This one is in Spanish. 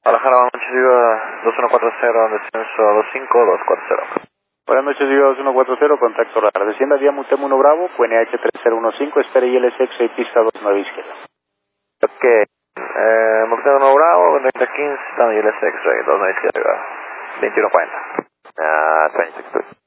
Guadalajara, buenas noches, Viva 2140, descenso 25240. Buenas noches, Viva 2140, contacto radar. Descienda vía Mutemo 1 Bravo, QNH 3015, espere ILS6 y pista 29 izquierda. Ok, Mutemo 1 Bravo, 2015, estamos ILS X-Ray, 29 izquierda, 2140. 26 please.